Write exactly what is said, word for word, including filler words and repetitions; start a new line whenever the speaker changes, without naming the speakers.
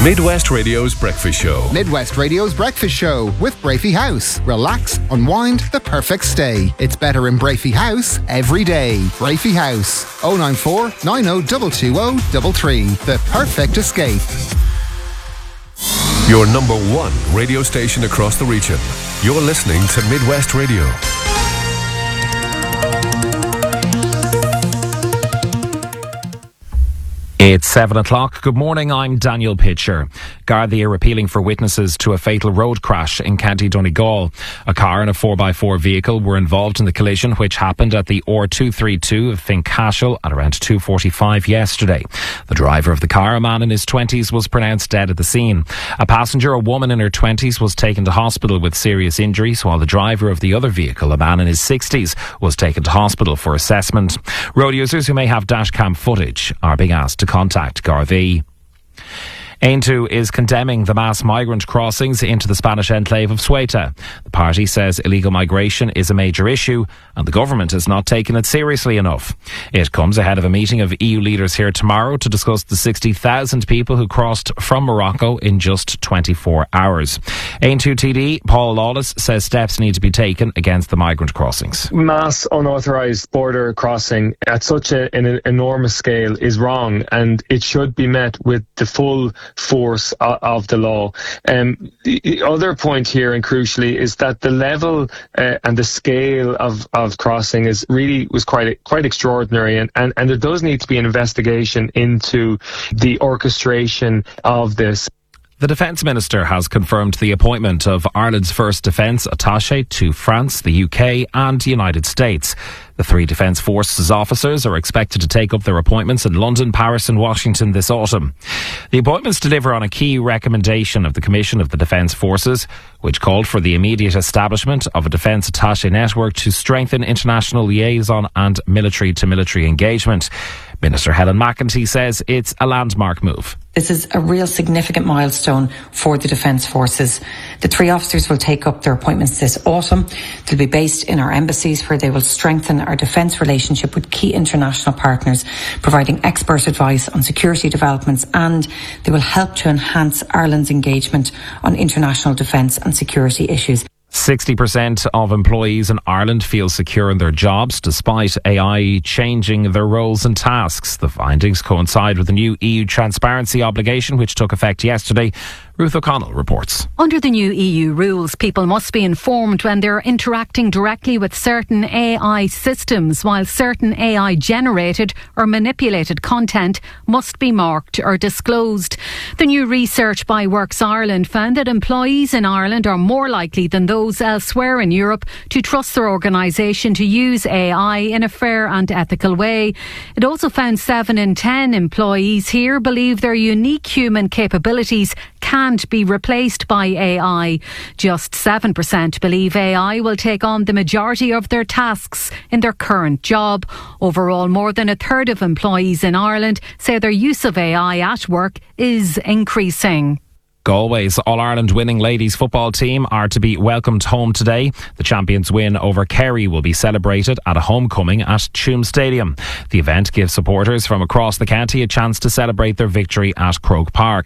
Midwest Radio's Breakfast Show.
Midwest Radio's Breakfast Show with Brafey House. Relax, unwind, the perfect stay. It's better in Brafey House every day. Brafey House, oh nine four, nine oh two two oh three three. The perfect escape.
Your number one radio station across the region. You're listening to Midwest Radio.
It's seven o'clock. Good morning, I'm Daniel Pitcher. Gardaí are appealing for witnesses to a fatal road crash in County Donegal. A car and a four by four vehicle were involved in the collision, which happened at the R two thirty-two of Fincashel at around two forty-five yesterday. The driver of the car, a man in his twenties, was pronounced dead at the scene. A passenger, a woman in her twenties, was taken to hospital with serious injuries, while the driver of the other vehicle, a man in his sixties, was taken to hospital for assessment. Road users who may have dashcam footage are being asked to contact Gardaí. Aintu is condemning the mass migrant crossings into the Spanish enclave of Ceuta. The party says illegal migration is a major issue and the government has not taken it seriously enough. It comes ahead of a meeting of E U leaders here tomorrow to discuss the sixty thousand people who crossed from Morocco in just twenty-four hours. Aintu T D Paul Lawless says steps need to be taken against the migrant crossings.
Mass unauthorised border crossing at such a, an enormous scale is wrong, and it should be met with the full force of the law. Um, the other point here, and crucially, is that the level uh, and the scale of, of crossing is really was quite quite extraordinary, and, and, and there does need to be an investigation into the orchestration of this.
The Defence Minister has confirmed the appointment of Ireland's first defence attaché to France, the U K and the United States. The three Defence Forces officers are expected to take up their appointments in London, Paris and Washington this autumn. The appointments deliver on a key recommendation of the Commission of the Defence Forces, which called for the immediate establishment of a defence attaché network to strengthen international liaison and military-to-military engagement. Minister Helen McEntee says it's a landmark move.
This is a real significant milestone for the Defence Forces. The three officers will take up their appointments this autumn. They'll be based in our embassies, where they will strengthen our defence relationship with key international partners, providing expert advice on security developments, and they will help to enhance Ireland's engagement on international defence and security issues.
sixty percent of employees in Ireland feel secure in their jobs despite A I changing their roles and tasks. The findings coincide with the new E U transparency obligation, which took effect yesterday. Ruth O'Connell reports.
Under the new E U rules, people must be informed when they're interacting directly with certain A I systems, while certain A I-generated or manipulated content must be marked or disclosed. The new research by Works Ireland found that employees in Ireland are more likely than those elsewhere in Europe to trust their organisation to use A I in a fair and ethical way. It also found seven in ten employees here believe their unique human capabilities can't be replaced by A I. Just seven percent believe A I will take on the majority of their tasks in their current job. Overall, more than a third of employees in Ireland say their use of A I at work is increasing.
Galway's All-Ireland winning ladies football team are to be welcomed home today. The champions' win over Kerry will be celebrated at a homecoming at Tuam Stadium. The event gives supporters from across the county a chance to celebrate their victory at Croke Park.